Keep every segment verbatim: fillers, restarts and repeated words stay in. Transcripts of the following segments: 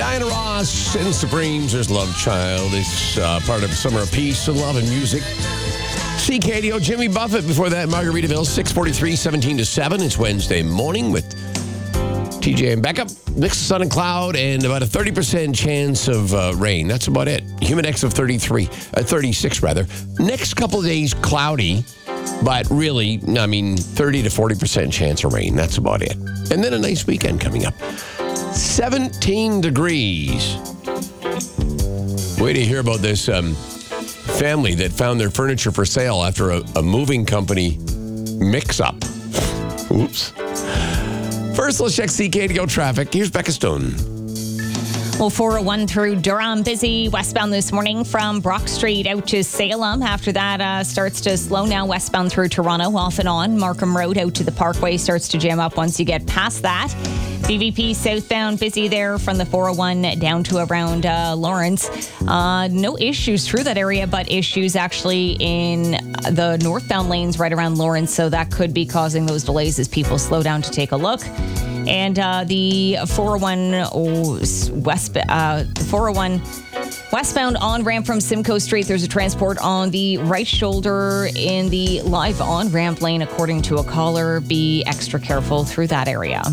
Diana Ross and Supremes. There's Love Child. It's uh, part of Summer of Peace and Love and Music. C K D O, Jimmy Buffett. Before that, Margaritaville, six forty-three, seventeen to seven. It's Wednesday morning with T J and Becca. Mix of sun and cloud and about a thirty percent chance of uh, rain. That's about it. Humidex of thirty-three, uh, thirty-six rather. Next couple of days, cloudy. But really, I mean, thirty to forty percent chance of rain. That's about it. And then a nice weekend coming up. seventeen degrees. Way to hear about this um, family that found their furniture for sale after a, a moving company mix-up. Oops. First, let's check C K D O traffic. Here's Becca Stone. Well, four oh one through Durham, busy westbound this morning from Brock Street out to Salem. After that, uh, starts to slow now westbound through Toronto, off and on. Markham Road out to the Parkway starts to jam up once you get past that. B V P southbound, busy there from the four oh one down to around uh, Lawrence. Uh, no issues through that area, but issues actually in the northbound lanes right around Lawrence. So that could be causing those delays as people slow down to take a look. And uh, the four oh one west, uh, the four oh one westbound on ramp from Simcoe Street. There's a transport on the right shoulder in the live on ramp lane, according to a caller. Be extra careful through that area.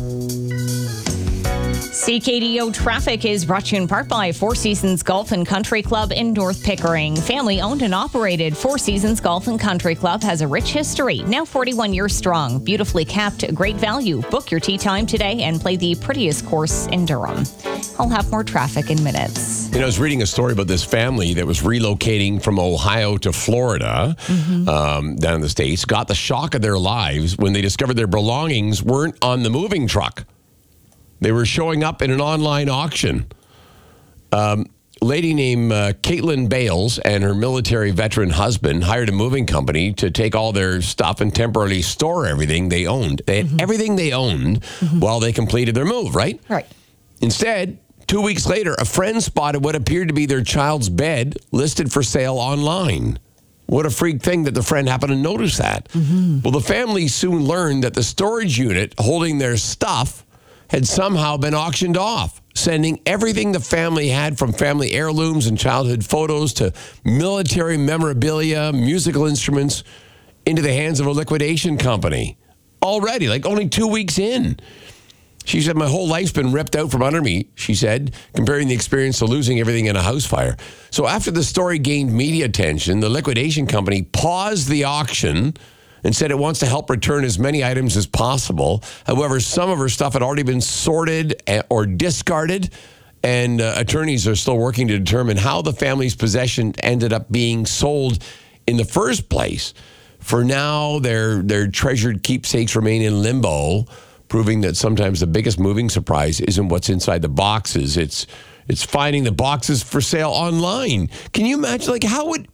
C K D O traffic is brought to you in part by Four Seasons Golf and Country Club in North Pickering. Family owned and operated, Four Seasons Golf and Country Club has a rich history. Now forty-one years strong, beautifully capped, great value. Book your tee time today and play the prettiest course in Durham. I'll have more traffic in minutes. You know, I was reading a story about this family that was relocating from Ohio to Florida, mm-hmm. um, down in the States, got the shock of their lives when they discovered their belongings weren't on the moving truck. They were showing up in an online auction. Um, a lady named uh, Caitlin Bales and her military veteran husband hired a moving company to take all their stuff and temporarily store everything they owned. They had mm-hmm. everything they owned mm-hmm. while they completed their move, right? Right. Instead, two weeks later, a friend spotted what appeared to be their child's bed listed for sale online. What a freak thing that the friend happened to notice that. Mm-hmm. Well, the family soon learned that the storage unit holding their stuff had somehow been auctioned off, sending everything the family had from family heirlooms and childhood photos to military memorabilia, musical instruments, into the hands of a liquidation company. Already, like only two weeks in. She said, my whole life's been ripped out from under me, she said, comparing the experience to losing everything in a house fire. So after the story gained media attention, the liquidation company paused the auction and said it wants to help return as many items as possible. However, some of her stuff had already been sorted or discarded, and uh, attorneys are still working to determine how the family's possession ended up being sold in the first place. For now, their their treasured keepsakes remain in limbo, proving that sometimes the biggest moving surprise isn't what's inside the boxes. It's it's finding the boxes for sale online. Can you imagine, like, how would...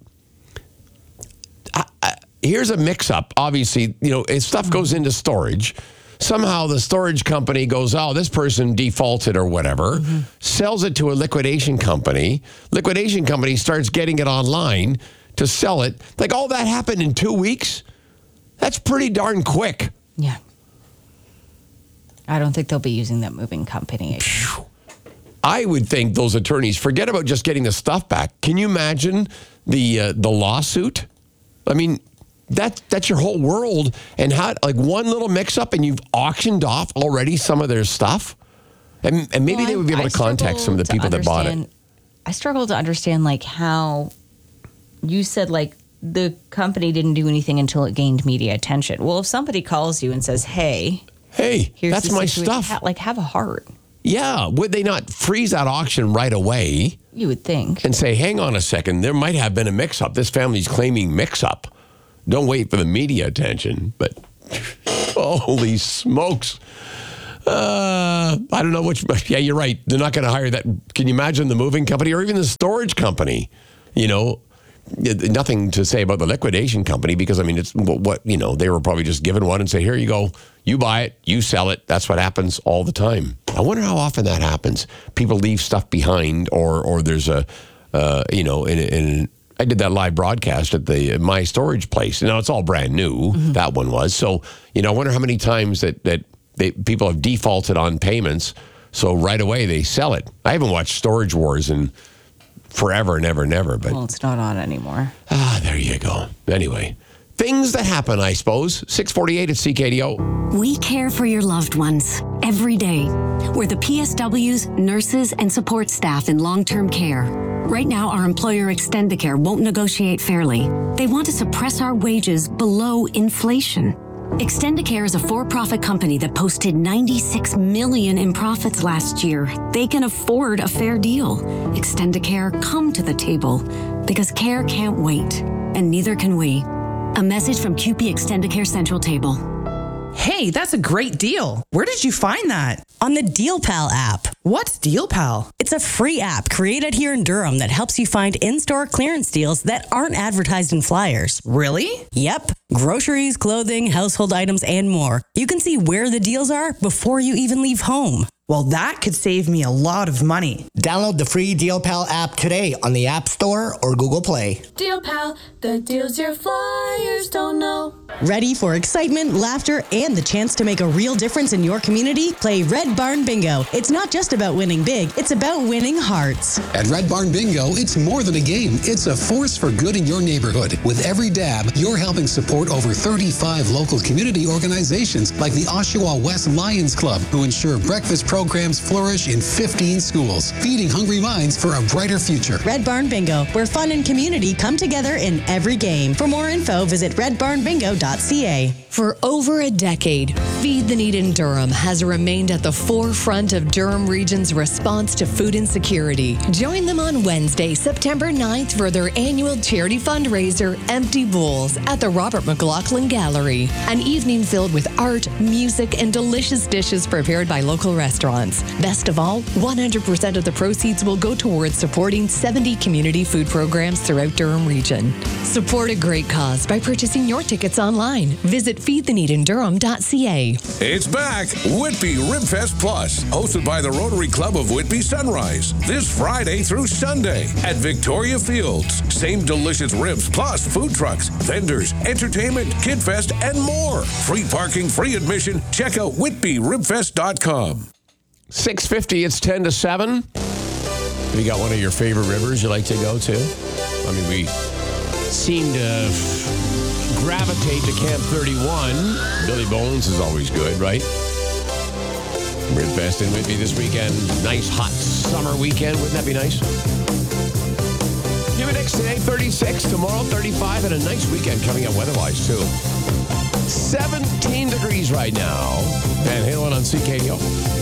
I, I, Here's a mix-up. Obviously, you know, if stuff goes into storage, somehow the storage company goes, oh, this person defaulted or whatever, mm-hmm. sells it to a liquidation company. Liquidation company starts getting it online to sell it. Like, all that happened in two weeks? That's pretty darn quick. Yeah. I don't think they'll be using that moving company again. I would think those attorneys, forget about just getting the stuff back. Can you imagine the uh, the lawsuit? I mean... That, that's your whole world. And how, like one little mix-up and you've auctioned off already some of their stuff? And, and maybe well, they would be able I, to contact some of the people that bought it. I struggle to understand, like, how you said, like, the company didn't do anything until it gained media attention. Well, if somebody calls you and says, hey, hey, here's that's my situation, stuff. Ha- like, have a heart. Yeah. Would they not freeze that auction right away? You would think. And say, hang on a second, there might have been a mix-up. This family's claiming mix-up. Don't wait for the media attention, but holy smokes. Uh, I don't know which, yeah, you're right. They're not going to hire that. Can you imagine the moving company or even the storage company? You know, nothing to say about the liquidation company because, I mean, it's what, you know, they were probably just given one and say, here you go. You buy it, you sell it. That's what happens all the time. I wonder how often that happens. People leave stuff behind or, or there's a, uh, you know, in, in I did that live broadcast at the My Storage place. Now, it's all brand new. Mm-hmm. That one was. So, you know, I wonder how many times that, that they, people have defaulted on payments So right away they sell it. I haven't watched Storage Wars in forever, never, never. But Well, it's not on anymore. ah, there you go. Anyway, things that happen, I suppose. six forty-eight at C K D O. We care for your loved ones every day. We're the P S Ws, nurses, and support staff in long-term care. Right now, our employer Extendicare won't negotiate fairly. They want to suppress our wages below inflation. Extendicare is a for-profit company that posted ninety-six million dollars in profits last year. They can afford a fair deal. Extendicare, come to the table because care can't wait, and neither can we. A message from Q P Extendicare Central Table. Hey, that's a great deal. Where did you find that? On the DealPal app. What's DealPal? It's a free app created here in Durham that helps you find in-store clearance deals that aren't advertised in flyers. Really? Yep. Groceries, clothing, household items, and more. You can see where the deals are before you even leave home. Well, that could save me a lot of money. Download the free DealPal app today on the App Store or Google Play. DealPal, the deals your flyers don't know. Ready for excitement, laughter, and the chance to make a real difference in your community? Play Red Barn Bingo. It's not just about winning big, it's about winning hearts. At Red Barn Bingo, it's more than a game. It's a force for good in your neighborhood. With every dab, you're helping support over thirty-five local community organizations like the Oshawa West Lions Club, who ensure breakfast programs flourish in fifteen schools, feeding hungry minds for a brighter future. Red Barn Bingo, where fun and community come together in every game. For more info, visit red barn bingo dot c a. For over a decade, Feed the Need in Durham has remained at the forefront of Durham Region's response to food insecurity. Join them on Wednesday, September ninth for their annual charity fundraiser, Empty Bowls, at the Robert McLaughlin Gallery. An evening filled with art, music, and delicious dishes prepared by local restaurants. Best of all, one hundred percent of the proceeds will go towards supporting seventy community food programs throughout Durham Region. Support a great cause by purchasing your tickets online. Visit feed the need in durham dot c a. It's back, Whitby Ribfest Plus, hosted by the Rotary Club of Whitby Sunrise, this Friday through Sunday at Victoria Fields. Same delicious ribs plus food trucks, vendors, entertainment, kid fest, and more. Free parking, free admission. Check out whitby ribfest dot com. six fifty, it's ten to seven. Have you got one of your favorite rivers you like to go to? I mean, we seem to gravitate to Camp thirty-one. Billy Bones is always good, right? Ribfest in Whitby this weekend. Nice hot summer weekend. Wouldn't that be nice? Give it next today, thirty-six. Tomorrow, thirty-five. And a nice weekend coming up weather-wise, too. seventeen degrees right now. Van Halen on C K D O.